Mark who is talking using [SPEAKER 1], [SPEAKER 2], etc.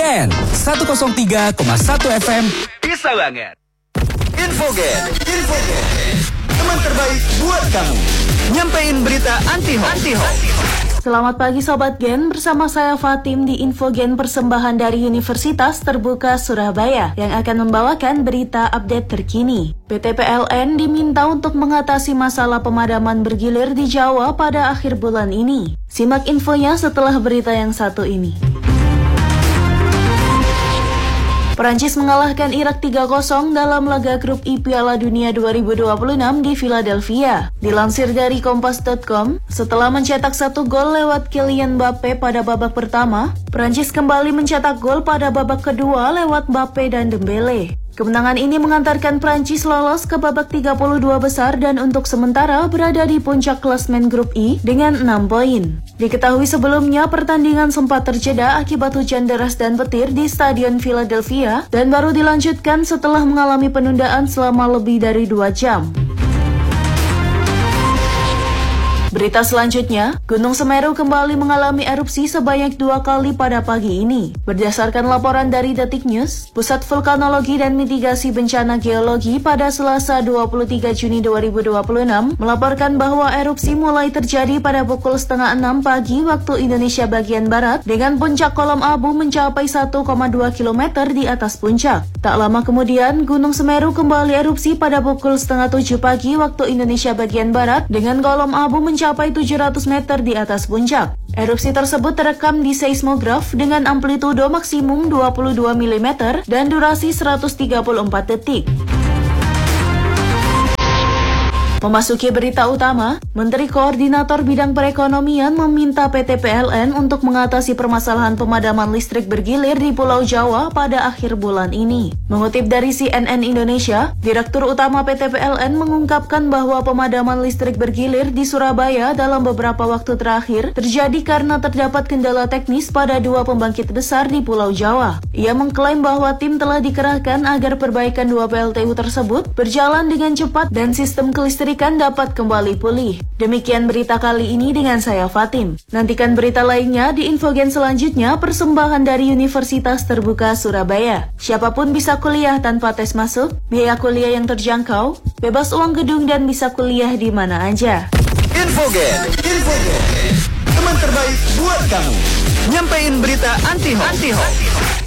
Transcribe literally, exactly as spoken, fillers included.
[SPEAKER 1] N seratus tiga koma satu F M.
[SPEAKER 2] Bisa banget. Infogen, Infogen, teman terbaik buat kamu. Nyampein berita anti-hoax. Anti-hoax.
[SPEAKER 3] Selamat pagi Sobat Gen, bersama saya Fatim di Infogen persembahan dari Universitas Terbuka Surabaya yang akan membawakan berita update terkini. P T P L N diminta untuk mengatasi masalah pemadaman bergilir di Jawa pada akhir bulan ini. Simak infonya setelah berita yang satu ini. Perancis mengalahkan Irak tiga kosong dalam laga grup I Piala Dunia dua ribu dua puluh enam di Philadelphia. Dilansir dari kompas titik com, setelah mencetak satu gol lewat Kylian Mbappe pada babak pertama, Perancis kembali mencetak gol pada babak kedua lewat Mbappe dan Dembele. Kemenangan ini mengantarkan Prancis lolos ke babak tiga puluh dua besar dan untuk sementara berada di puncak klasmen grup I dengan enam poin. Diketahui sebelumnya pertandingan sempat terjeda akibat hujan deras dan petir di Stadion Philadelphia dan baru dilanjutkan setelah mengalami penundaan selama lebih dari dua jam. Berita selanjutnya, Gunung Semeru kembali mengalami erupsi sebanyak dua kali pada pagi ini. Berdasarkan laporan dari Detik News, Pusat Vulkanologi dan Mitigasi Bencana Geologi pada Selasa dua puluh tiga Juni dua ribu dua puluh enam melaporkan bahwa erupsi mulai terjadi pada pukul setengah enam pagi waktu Indonesia bagian Barat dengan puncak kolom abu mencapai satu koma dua kilometer di atas puncak. Tak lama kemudian, Gunung Semeru kembali erupsi pada pukul setengah tujuh pagi waktu Indonesia bagian Barat dengan kolom abu mencapai mencapai tujuh ratus meter di atas puncak. Erupsi tersebut terekam di seismograf dengan amplitudo maksimum dua puluh dua milimeter dan durasi seratus tiga puluh empat detik. Memasuki berita utama, Menteri Koordinator Bidang Perekonomian meminta P T P L N untuk mengatasi permasalahan pemadaman listrik bergilir di Pulau Jawa pada akhir bulan ini. Mengutip dari C N N Indonesia, Direktur Utama P T P L N mengungkapkan bahwa pemadaman listrik bergilir di Surabaya dalam beberapa waktu terakhir terjadi karena terdapat kendala teknis pada dua pembangkit besar di Pulau Jawa. Ia mengklaim bahwa tim telah dikerahkan agar perbaikan dua P L T U tersebut berjalan dengan cepat dan sistem kelistrikan dapat kembali pulih. Demikian berita kali ini dengan saya Fatim. Nantikan berita lainnya di Infogen selanjutnya, persembahan dari Universitas Terbuka Surabaya. Siapapun bisa kuliah tanpa tes masuk, biaya kuliah yang terjangkau, bebas uang gedung dan bisa kuliah di mana aja.
[SPEAKER 2] Infogen, Infogen, teman terbaik buat kamu. Nyampein berita anti-hoax. Anti-hoax.